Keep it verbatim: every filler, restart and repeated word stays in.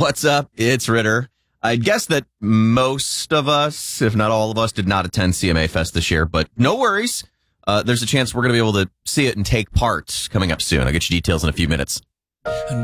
What's up? It's Ritter. I guess that most of us, if not all of us, did not attend C M A Fest this year, but no worries. Uh, there's a chance we're going to be able to see it and take part coming up soon. I'll get you details in a few minutes.